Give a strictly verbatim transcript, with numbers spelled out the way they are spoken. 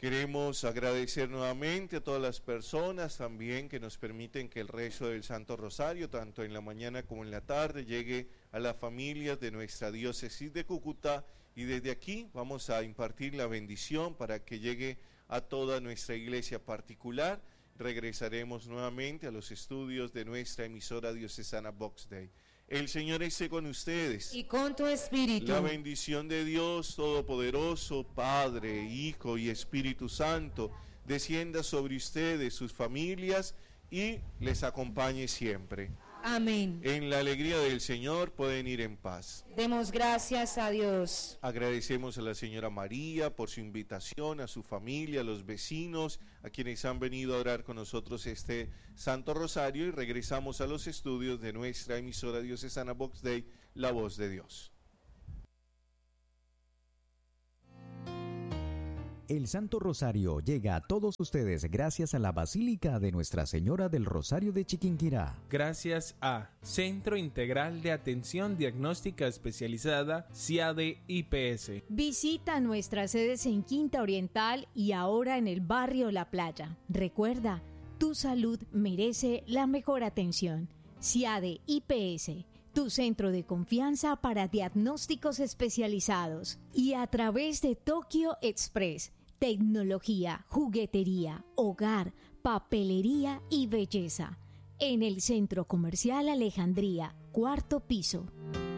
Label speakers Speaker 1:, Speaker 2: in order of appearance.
Speaker 1: Queremos agradecer nuevamente a todas las personas también que nos permiten que el rezo del Santo Rosario, tanto en la mañana como en la tarde, llegue a las familias de nuestra diócesis de Cúcuta, y desde aquí vamos a impartir la bendición para que llegue a toda nuestra iglesia particular. Regresaremos nuevamente a los estudios de nuestra emisora diocesana Vox Dei. El Señor esté con ustedes.
Speaker 2: Y con tu espíritu.
Speaker 1: La bendición de Dios Todopoderoso, Padre, Hijo y Espíritu Santo, descienda sobre ustedes, sus familias, y les acompañe siempre.
Speaker 2: Amén.
Speaker 1: En la alegría del Señor pueden ir en paz.
Speaker 2: Demos gracias a Dios.
Speaker 1: Agradecemos a la señora María por su invitación, a su familia, a los vecinos, a quienes han venido a orar con nosotros este Santo Rosario, y regresamos a los estudios de nuestra emisora diocesana Vox Dei, La Voz de Dios.
Speaker 3: El Santo Rosario llega a todos ustedes gracias a la Basílica de Nuestra Señora del Rosario de Chiquinquirá.
Speaker 4: Gracias a Centro Integral de Atención Diagnóstica Especializada, C I A D E I P S.
Speaker 5: Visita nuestras sedes en Quinta Oriental y ahora en el barrio La Playa. Recuerda, tu salud merece la mejor atención. C I A D E I P S, tu centro de confianza para diagnósticos especializados. Y a través de Tokyo Express, tecnología, juguetería, hogar, papelería y belleza. En el Centro Comercial Alejandría, cuarto piso.